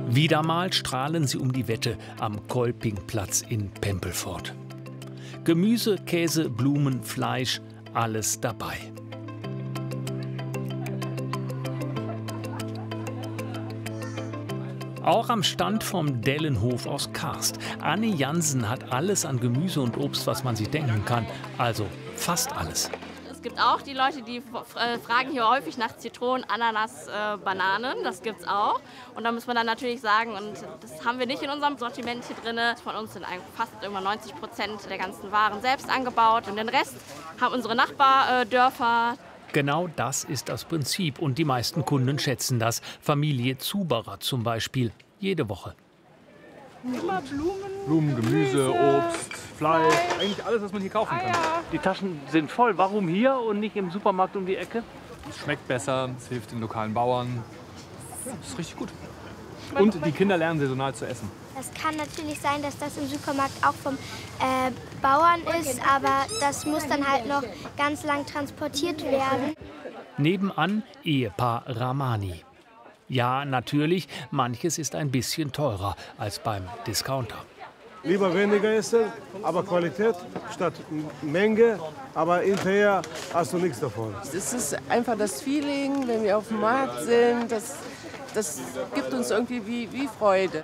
Wieder mal strahlen sie um die Wette am Kolpingplatz in Pempelfort. Gemüse, Käse, Blumen, Fleisch, alles dabei. Auch am Stand vom Dellenhof aus Karst. Anne Jansen hat alles an Gemüse und Obst, was man sich denken kann. Also fast alles. Es gibt auch die Leute, die fragen hier häufig nach Zitronen, Ananas, Bananen. Das gibt's auch. Und da muss man dann natürlich sagen, und das haben wir nicht in unserem Sortiment hier drin. Von uns sind eigentlich fast immer 90% der ganzen Waren selbst angebaut. Und den Rest haben unsere Nachbardörfer. Genau das ist das Prinzip und die meisten Kunden schätzen das. Familie Zuberer zum Beispiel, jede Woche. Immer Blumen, Gemüse, Obst, Fleisch, eigentlich alles, was man hier kaufen kann. Die Taschen sind voll. Warum hier und nicht im Supermarkt um die Ecke? Es schmeckt besser, es hilft den lokalen Bauern. Ja, das ist richtig gut. Und die Kinder lernen saisonal zu essen. Es kann natürlich sein, dass das im Supermarkt auch vom Bauern ist, aber das muss dann halt noch ganz lang transportiert werden. Nebenan Ehepaar Ramani. Ja, natürlich, manches ist ein bisschen teurer als beim Discounter. Lieber weniger essen, aber Qualität statt Menge, aber hinterher hast du nichts davon. Es ist einfach das Feeling, wenn wir auf dem Markt sind, das gibt uns irgendwie wie Freude.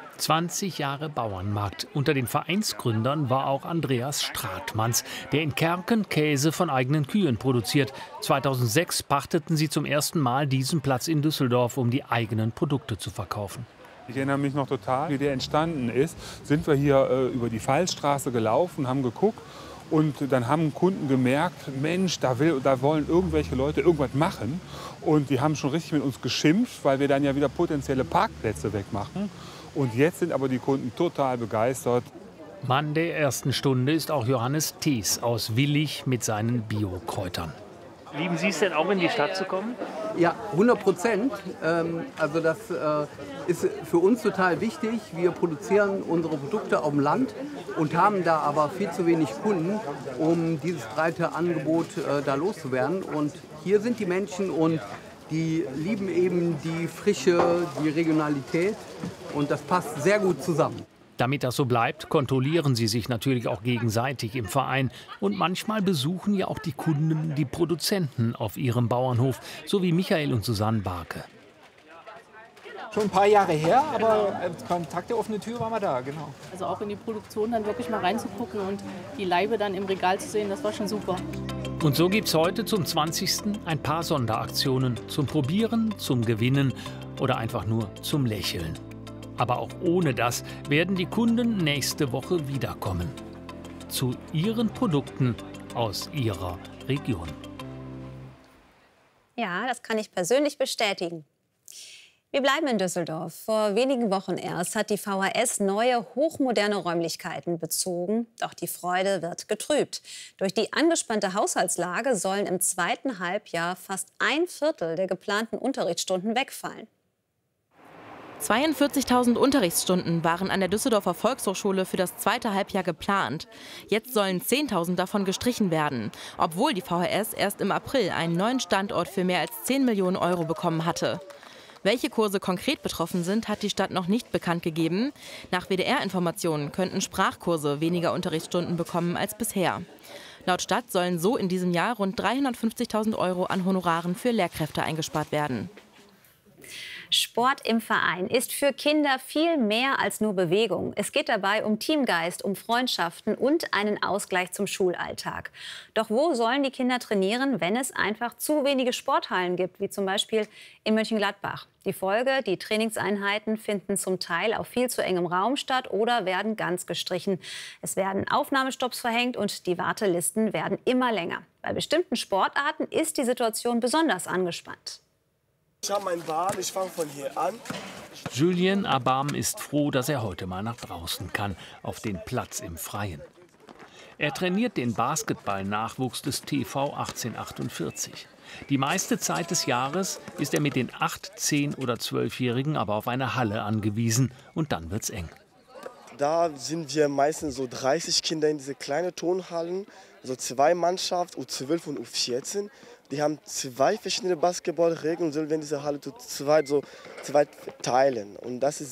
20 Jahre Bauernmarkt. Unter den Vereinsgründern war auch Andreas Stratmanns, der in Kerken Käse von eigenen Kühen produziert. 2006 pachteten sie zum ersten Mal diesen Platz in Düsseldorf, um die eigenen Produkte zu verkaufen. Ich erinnere mich noch total, wie der entstanden ist. Sind wir hier über die Fallstraße gelaufen, haben geguckt. Und dann haben Kunden gemerkt, Mensch, da wollen irgendwelche Leute irgendwas machen. Und die haben schon richtig mit uns geschimpft, weil wir dann ja wieder potenzielle Parkplätze wegmachen. Und jetzt sind aber die Kunden total begeistert. Mann der ersten Stunde ist auch Johannes Thies aus Willich mit seinen Biokräutern. Lieben Sie es denn auch, in die Stadt zu kommen? Ja, 100%. Also das ist für uns total wichtig. Wir produzieren unsere Produkte auf dem Land und haben da aber viel zu wenig Kunden, um dieses breite Angebot da loszuwerden. Und hier sind die Menschen und die lieben eben die Frische, die Regionalität und das passt sehr gut zusammen. Damit das so bleibt, kontrollieren sie sich natürlich auch gegenseitig im Verein. Und manchmal besuchen ja auch die Kunden die Produzenten auf ihrem Bauernhof, so wie Michael und Susanne Barke. Schon ein paar Jahre her, aber als Kontakt der offene Tür waren wir da, genau. Also auch in die Produktion dann wirklich mal reinzugucken und die Laibe dann im Regal zu sehen, das war schon super. Und so gibt es heute zum 20. ein paar Sonderaktionen zum Probieren, zum Gewinnen oder einfach nur zum Lächeln. Aber auch ohne das werden die Kunden nächste Woche wiederkommen. Zu ihren Produkten aus ihrer Region. Ja, das kann ich persönlich bestätigen. Wir bleiben in Düsseldorf. Vor wenigen Wochen erst hat die VHS neue, hochmoderne Räumlichkeiten bezogen. Doch die Freude wird getrübt. Durch die angespannte Haushaltslage sollen im zweiten Halbjahr fast 1/4 der geplanten Unterrichtsstunden wegfallen. 42.000 Unterrichtsstunden waren an der Düsseldorfer Volkshochschule für das zweite Halbjahr geplant. Jetzt sollen 10.000 davon gestrichen werden, obwohl die VHS erst im April einen neuen Standort für mehr als 10 Millionen Euro bekommen hatte. Welche Kurse konkret betroffen sind, hat die Stadt noch nicht bekannt gegeben. Nach WDR-Informationen könnten Sprachkurse weniger Unterrichtsstunden bekommen als bisher. Laut Stadt sollen so in diesem Jahr rund 350.000 Euro an Honoraren für Lehrkräfte eingespart werden. Sport im Verein ist für Kinder viel mehr als nur Bewegung. Es geht dabei um Teamgeist, um Freundschaften und einen Ausgleich zum Schulalltag. Doch wo sollen die Kinder trainieren, wenn es einfach zu wenige Sporthallen gibt, wie zum Beispiel in Mönchengladbach? Die Folge, die Trainingseinheiten finden zum Teil auf viel zu engem Raum statt oder werden ganz gestrichen. Es werden Aufnahmestopps verhängt und die Wartelisten werden immer länger. Bei bestimmten Sportarten ist die Situation besonders angespannt. Ich habe meinen Bahn, ich fange von hier an. Julien Abam ist froh, dass er heute mal nach draußen kann, auf den Platz im Freien. Er trainiert den Basketball-Nachwuchs des TV 1848. Die meiste Zeit des Jahres ist er mit den 8-, 10- oder 12-Jährigen aber auf eine Halle angewiesen und dann wird's eng. Da sind wir meistens so 30 Kinder in diese kleinen Turnhallen, also 2 Mannschaften, U12 und U14. Die haben 2 verschiedene Basketballregeln und sollen diese Halle zu zweit teilen. Und das ist